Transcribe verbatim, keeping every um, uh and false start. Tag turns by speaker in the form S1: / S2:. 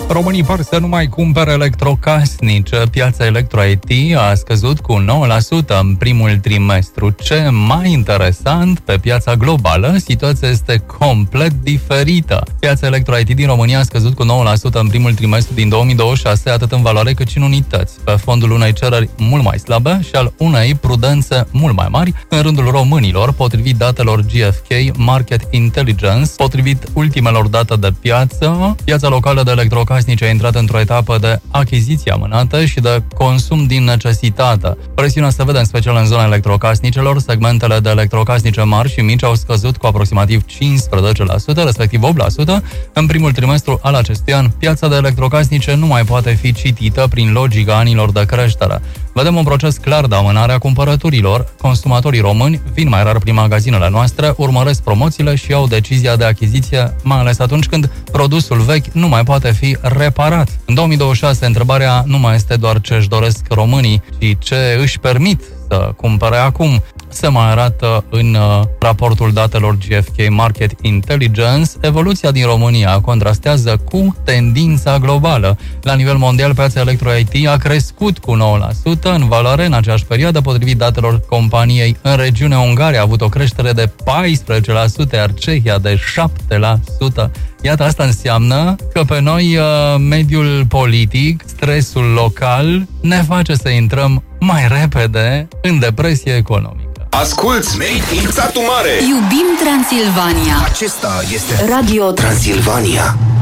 S1: Românii par să nu mai cumpere electrocasnice. Piața Electro-I T a scăzut cu nouă la sută în primul trimestru. Ce mai interesant, pe piața globală, situația este complet diferită. Piața Electro-I T din România a scăzut cu nouă la sută în primul trimestru din două mii douăzeci și șase, atât în valoare cât și în unități, pe fondul unei cereri mult mai slabe și al unei prudențe mult mai mari în rândul românilor, potrivit datelor G F K Market Intelligence. Potrivit ultimelor date de piață, piața locală de electrocasnice a intrat într-o etapă de achiziție amânată și de consum din necesitate. Presiunea se vede în special în zona electrocasnicelor. Segmentele de electrocasnice mari și mici au scăzut cu aproximativ cincisprezece la sută, respectiv opt la sută. În primul trimestru al acestui an, piața de electrocasnice nu mai poate fi citită prin logica anilor de creștere. Vedem un proces clar de amânare a cumpărăturilor. Consumatorii români vin mai rar prin magazinele noastre, urmăresc promoțiile și au decizia de achiziție, mai ales atunci când produsul vechi nu mai poate fi reparat. În două mii douăzeci și șase, întrebarea nu mai este doar ce își doresc românii, ci ce își permit să cumpere acum. Se mai arată în uh, raportul datelor G F K Market Intelligence. Evoluția din România contrastează cu tendința globală. La nivel mondial, piața Electro-I T a crescut cu nouă la sută în valoare în aceeași perioadă, potrivit datelor companiei. În regiunea Ungaria a avut o creștere de paisprezece la sută, iar Cehia de șapte la sută. Iată, asta înseamnă că pe noi uh, mediul politic, stresul local, ne face să intrăm mai repede în depresie economică.
S2: Asculți Made in Satu Mare.
S3: Iubim Transilvania.
S2: Acesta este Radio Transilvania.